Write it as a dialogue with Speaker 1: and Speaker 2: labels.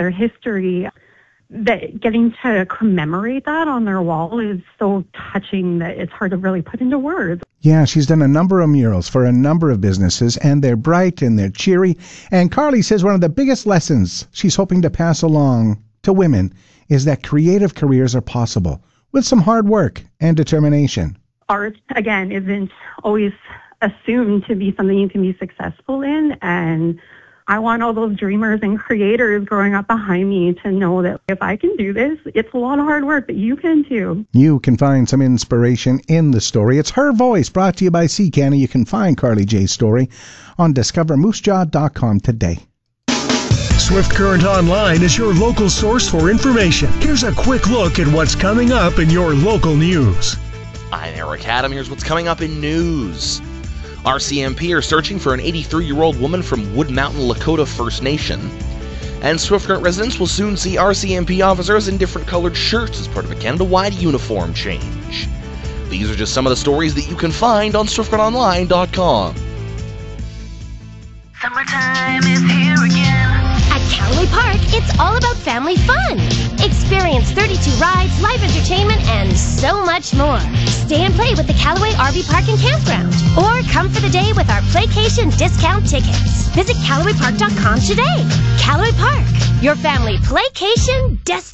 Speaker 1: their history, that getting to commemorate that on their wall is so touching that it's hard to really put into words.
Speaker 2: Yeah, she's done a number of murals for a number of businesses, and they're bright and they're cheery. And Carly says one of the biggest lessons she's hoping to pass along to women is that creative careers are possible with some hard work and determination.
Speaker 1: Art, again, isn't always assumed to be something you can be successful in, and I want all those dreamers and creators growing up behind me to know that if I can do this, it's a lot of hard work, but you can too.
Speaker 2: You can find some inspiration in the story. It's her voice, brought to you by Sea Canny. You can find Carly J's story on discovermoosejaw.com today.
Speaker 3: Swift Current Online is your local source for information. Here's a quick look at what's coming up in your local news.
Speaker 4: I'm Eric Adam. Here's what's coming up in news. RCMP are searching for an 83-year-old woman from Wood Mountain Lakota First Nation. And Swift Current residents will soon see RCMP officers in different colored shirts as part of a Canada-wide uniform change. These are just some of the stories that you can find on SwiftCurrentOnline.com.
Speaker 5: Summertime is here again.
Speaker 6: At Callaway Park, it's all about family fun. Experience 32 rides, live entertainment, and so much more. Stay and play with the Callaway RV Park and Campground. Or come for the day with our Playcation discount tickets. Visit CallawayPark.com today. Callaway Park, your family playcation destination.